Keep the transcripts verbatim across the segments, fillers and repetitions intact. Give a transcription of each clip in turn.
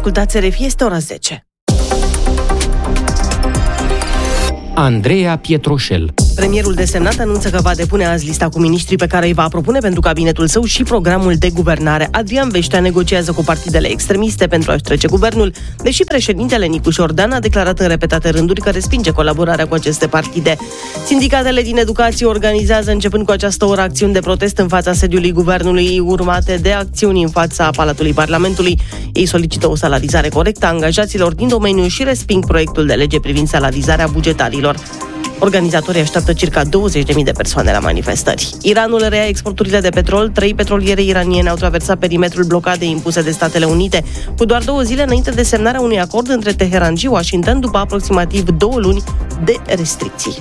Ascultați R F I, este ora zece. Andreea Pietroșel. Premierul desemnat anunță că va depune azi lista cu miniștrii pe care îi va propune pentru cabinetul său și programul de guvernare. Adrian Veștea negociază cu partidele extremiste pentru a-și trece guvernul, deși președintele Nicu Șordan a declarat în repetate rânduri că respinge colaborarea cu aceste partide. Sindicatele din educație organizează începând cu această oră acțiuni de protest în fața sediului guvernului, urmate de acțiuni în fața Palatului Parlamentului. Ei solicită o salarizare corectă a angajaților din domeniu și resping proiectul de lege privind salarizarea bugetarilor. Organizatorii așteaptă circa douăzeci de mii de persoane la manifestări. Iranul reia exporturile de petrol. Trei petroliere iraniene au traversat perimetrul blocadei impuse de Statele Unite, cu doar două zile înainte de semnarea unui acord între Teheran și Washington, după aproximativ două luni de restricții.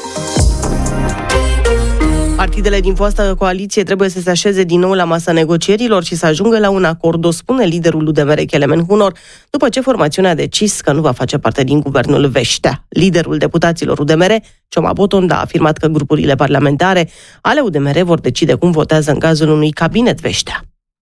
Partidele din foasta coaliție trebuie să se așeze din nou la masa negocierilor și să ajungă la un acord, o spune liderul U D M R, Kelemen Hunor, după ce formațiunea a decis că nu va face parte din guvernul Veștea. Liderul deputaților U D M R, Cioma Botonda, a afirmat că grupurile parlamentare ale U D M R vor decide cum votează în cazul unui cabinet Veștea.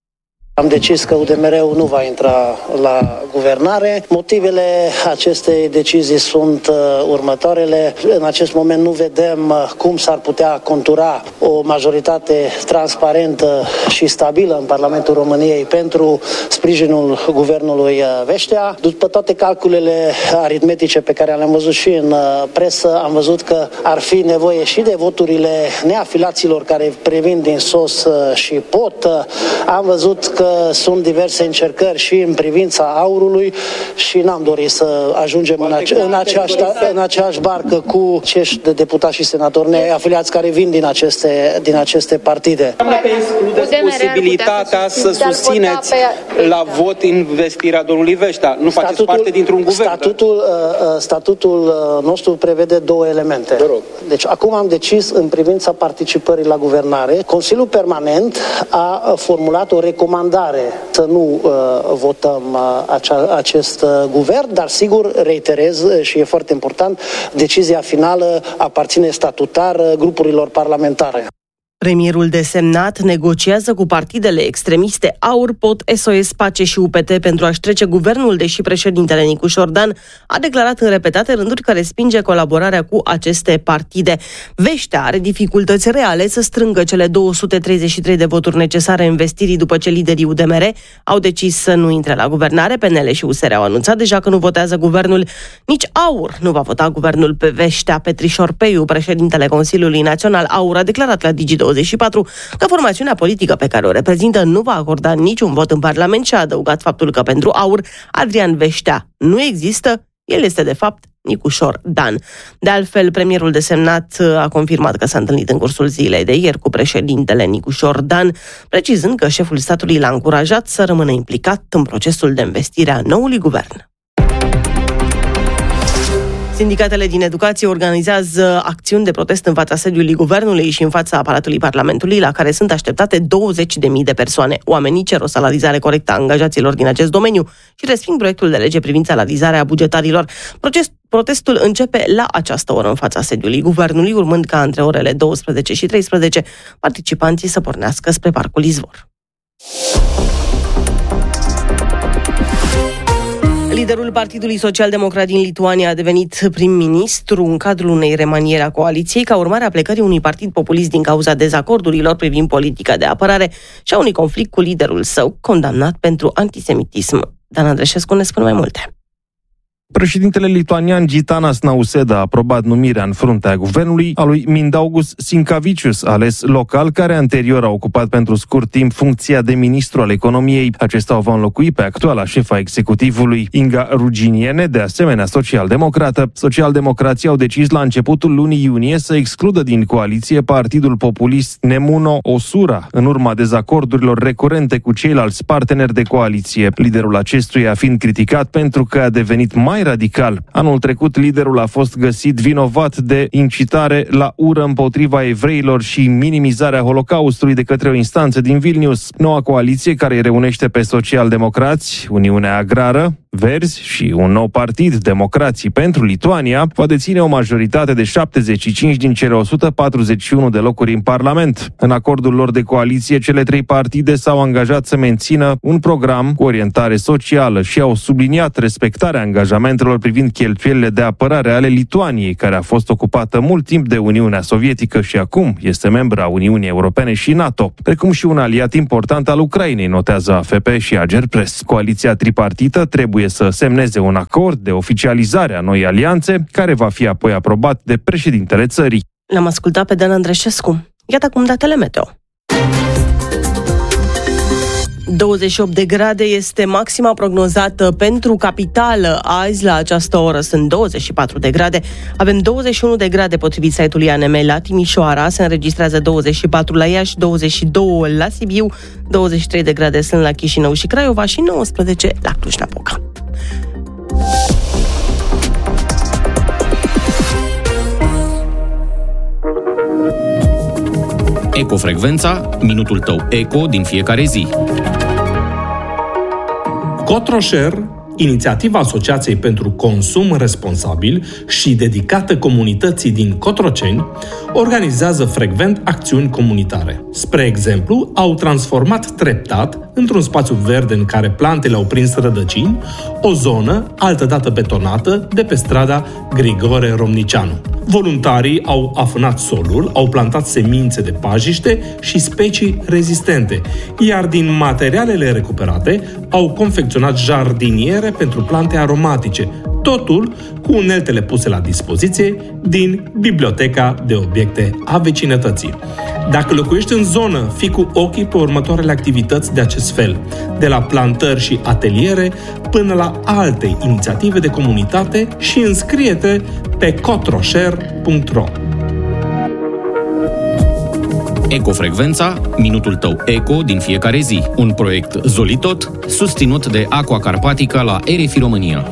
Am decis că U D M R-ul nu va intra la guvernare. Motivele acestei decizii sunt uh, următoarele. În acest moment nu vedem uh, cum s-ar putea contura o majoritate transparentă și stabilă în Parlamentul României pentru sprijinul guvernului uh, Veștea. După toate calculele aritmetice pe care le-am văzut și în uh, presă, am văzut că ar fi nevoie și de voturile neafilaților care previn din sos uh, și pot. Uh, am văzut că sunt diverse încercări și în privința aurului și n-am dorit să ajungem în, ace- în, aceeași, în aceeași barcă cu cești de deputați și senatori neafiliați care vin din aceste, din aceste partide. Înseamnă că excludeți posibilitatea să susțineți la vot investirea domnului Veștea. Nu faceți statutul, parte dintr-un guvern. Statutul, statutul nostru prevede două elemente. Deci acum am decis în privința participării la guvernare. Consiliul Permanent a formulat o recomandare să nu uh, votăm uh, acea, acest uh, guvern, dar sigur, reiterez uh, și e foarte important, decizia finală aparține statutar uh, grupurilor parlamentare. Premierul desemnat negociază cu partidele extremiste AUR, P O T, S O S, Pace și U P T pentru a-și trece guvernul, deși președintele Nicu Șordan a declarat în repetate rânduri că respinge colaborarea cu aceste partide. Veștea are dificultăți reale să strângă cele două sute treizeci și trei de voturi necesare investirii după ce liderii U D M R au decis să nu intre la guvernare. P N L și U S R au anunțat deja că nu votează guvernul. Nici AUR nu va vota guvernul pe Veștea. Petrișor Peiu, președintele Consiliului Național AUR, a declarat la Digi douăzeci și patru că formațiunea politică pe care o reprezintă nu va acorda niciun vot în Parlament și a adăugat faptul că pentru AUR Adrian Veștea nu există, el este de fapt Nicu Șordan. De altfel, premierul desemnat a confirmat că s-a întâlnit în cursul zilei de ieri cu președintele Nicu Șordan, precizând că șeful statului l-a încurajat să rămână implicat în procesul de investire a noului guvern. Sindicatele din educație organizează acțiuni de protest în fața sediului guvernului și în fața Palatului Parlamentului, la care sunt așteptate douăzeci de mii de persoane. Oamenii cer o salarizare corectă a angajaților din acest domeniu și resping proiectul de lege privind salarizarea bugetarilor. Proces, protestul începe la această oră în fața sediului guvernului, urmând ca între orele douăsprezece și treisprezece participanții să pornească spre Parcul Izvor. Liderul Partidului Social-Democrat din Lituania a devenit prim-ministru în cadrul unei remaniere a coaliției ca urmare a plecării unui partid populist din cauza dezacordurilor privind politica de apărare și a unui conflict cu liderul său, condamnat pentru antisemitism. Dan Andreșescu ne spune mai multe. Președintele lituanian Gitanas Nausėda a aprobat numirea în fruntea guvernului a lui Mindaugas Sinkevičius, ales local, care anterior a ocupat pentru scurt timp funcția de ministru al economiei. Acesta o va înlocui pe actuala șefa executivului, Inga Ruginiene, de asemenea social-democrată. Socialdemocrații au decis la începutul lunii iunie să excludă din coaliție partidul populist Nemuno Osura, în urma dezacordurilor recurente cu ceilalți parteneri de coaliție. Liderul acestuia fiind criticat pentru că a devenit mai radical. Anul trecut, liderul a fost găsit vinovat de incitare la ură împotriva evreilor și minimizarea Holocaustului de către o instanță din Vilnius. Noua coaliție, care reunește pe social-democrați, Uniunea Agrară, Verzi și un nou partid, Democrații pentru Lituania, va deține o majoritate de șaptezeci și cinci din cele o sută patruzeci și unu de locuri în Parlament. În acordul lor de coaliție, cele trei partide s-au angajat să mențină un program cu orientare socială și au subliniat respectarea angajamentelor privind cheltuielile de apărare ale Lituaniei, care a fost ocupată mult timp de Uniunea Sovietică și acum este membra Uniunii Europene și NATO, precum și un aliat important al Ucrainei, notează A F P și Agerpres. Coaliția tripartită trebuie să semneze un acord de oficializare a noii alianțe, care va fi apoi aprobat de președintele țării. L-am ascultat pe Dan Andreșescu. Iată acum datele meteo. douăzeci și opt de grade este maxima prognozată pentru capitală. Azi, la această oră, sunt douăzeci și patru de grade. Avem douăzeci și unu de grade potrivit site-ului A N M la Timișoara. Se înregistrează douăzeci și patru la Iași, douăzeci și doi la Sibiu, douăzeci și trei de grade sunt la Chișinău și Craiova și nouăsprezece la Cluj-Napoca. Ecofrecvența, minutul tău eco din fiecare zi. Cotroșer, inițiativa Asociației pentru Consum Responsabil și dedicată comunității din Cotroceni, organizează frecvent acțiuni comunitare. Spre exemplu, au transformat treptat, într-un spațiu verde în care plantele au prins rădăcini, o zonă, altădată betonată, de pe strada Grigore Romnicianu. Voluntarii au afânat solul, au plantat semințe de pajiște și specii rezistente, iar din materialele recuperate au confecționat jardiniere pentru plante aromatice, totul cu uneltele puse la dispoziție din Biblioteca de Obiecte a Vecinătății. Dacă locuiești în zonă, fii cu ochii pe următoarele activități de acest fel, de la plantări și ateliere până la alte inițiative de comunitate și înscrie-te pe cotroșer punct ro. Ecofrecvența, minutul tău eco din fiecare zi. Un proiect Zolitot, susținut de Aqua Carpatica la R F I România.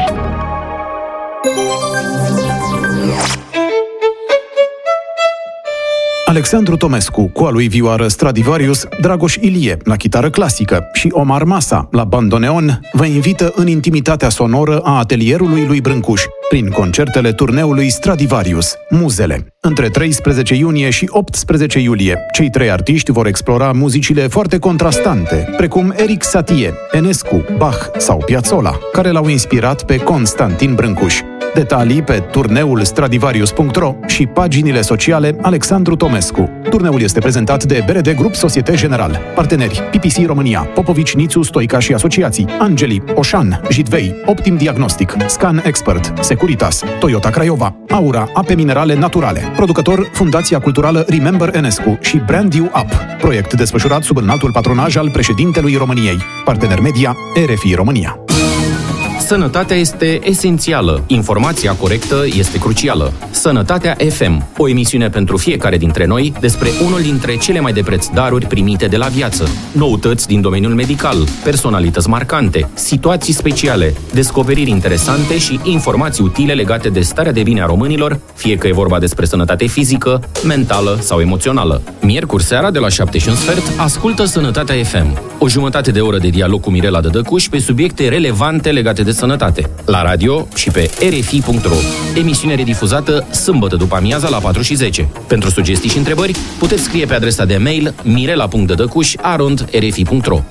Alexandru Tomescu, cu a lui vioară Stradivarius, Dragoș Ilie, la chitară clasică, și Omar Masa, la bandoneon, vă invită în intimitatea sonoră a atelierului lui Brâncuș, prin concertele turneului Stradivarius, Muzele. Între treisprezece iunie și optsprezece iulie, cei trei artiști vor explora muzicile foarte contrastante, precum Eric Satie, Enescu, Bach sau Piazzolla, care l-au inspirat pe Constantin Brâncuș. Detalii pe turneul stradivarius punct ro și paginile sociale Alexandru Tomescu. Turneul este prezentat de B R D Grup Societe General. Parteneri: P P C România, Popovici, Nițu, Stoica și Asociații, Angeli, Oșan, Jitvei, Optim Diagnostic, Scan Expert, Securitas, Toyota Craiova, Aura, Ape Minerale Naturale. Producător: Fundația Culturală Remember Enescu și Brand You Up. Proiect desfășurat sub înaltul patronaj al președintelui României. Partener media R F I România. Sănătatea este esențială. Informația corectă este crucială. Sănătatea F M, o emisiune pentru fiecare dintre noi despre unul dintre cele mai de preț daruri primite de la viață. Noutăți din domeniul medical, personalități marcante, situații speciale, descoperiri interesante și informații utile legate de starea de bine a românilor, fie că e vorba despre sănătate fizică, mentală sau emoțională. Miercuri seara de la șapte și un sfert, ascultă Sănătatea F M. O jumătate de oră de dialog cu Mirela Dădăcuș pe subiecte relevante legate de sănătate. La radio și pe R F I punct ro. Emisiune redifuzată sâmbătă după amiaza la patru și zece. Pentru sugestii și întrebări, puteți scrie pe adresa de mail mirela punct dădăcuș arond r f i punct ro.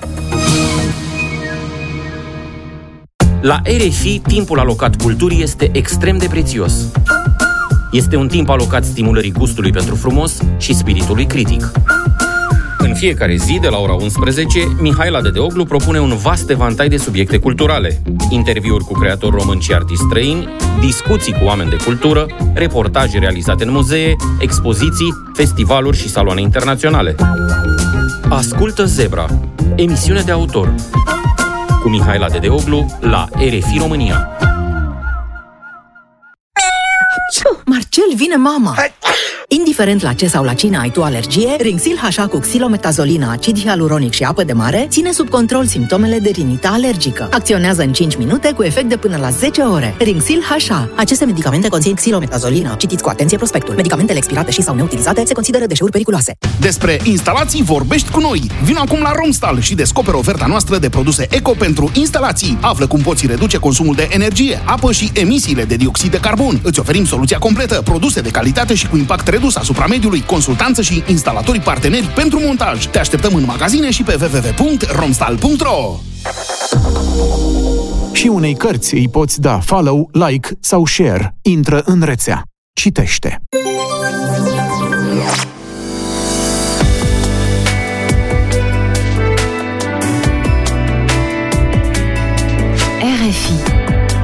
La R F I, timpul alocat culturii este extrem de prețios. Este un timp alocat stimulării gustului pentru frumos și spiritului critic. În fiecare zi, de la ora unsprezece, Mihaela Dedeoglu propune un vast evantai de subiecte culturale. Interviuri cu creatori români și artiști străini, discuții cu oameni de cultură, reportaje realizate în muzee, expoziții, festivaluri și saloane internaționale. Ascultă Zebra, emisiune de autor, cu Mihaela Dedeoglu la R F I România. Marcel, vine mama! Indiferent la ce sau la cine ai tu alergie, Rinxil H A cu xilometazolina, acid hialuronic și apă de mare ține sub control simptomele de rinită alergică. Acționează în cinci minute cu efect de până la zece ore. Rinxil H A. Aceste medicamente conțin xilometazolina. Citiți cu atenție prospectul. Medicamentele expirate și sau neutilizate se consideră deșeuri periculoase. Despre instalații vorbești cu noi. Vino acum la Romstal și descoperă oferta noastră de produse eco pentru instalații. Află cum poți reduce consumul de energie, apă și emisiile de dioxid de carbon. Îți oferim soluția completă, produse de calitate și cu impact redus asupra mediului, consultanță și instalatorii parteneri pentru montaj. Te așteptăm în magazine și pe w w w punct romstal punct r o. Și unei cărți îi poți da follow, like sau share. Intră în rețea. Citește.